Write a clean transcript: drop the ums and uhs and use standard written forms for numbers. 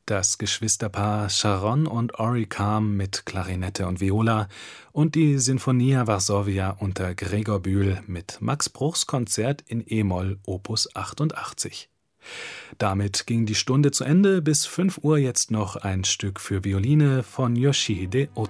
Das Geschwisterpaar Sharon und Ori Kam mit Klarinette und Viola und die Sinfonia Varsovia unter Gregor Bühl mit Max Bruchs Konzert in e-Moll Opus 88. Damit ging die Stunde zu Ende. Bis 5 Uhr jetzt noch ein Stück für Violine von Yoshihide Otomo.